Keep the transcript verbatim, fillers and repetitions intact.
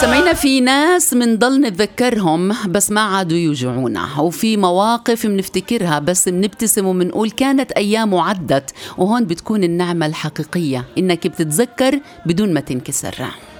سمعنا في ناس منضل نتذكرهم بس ما عادوا يوجعونا، وفي مواقف منفتكرها بس منبتسم ومنقول كانت أيام وعدت. وهون بتكون النعمة الحقيقية إنك بتتذكر بدون ما تنكسر.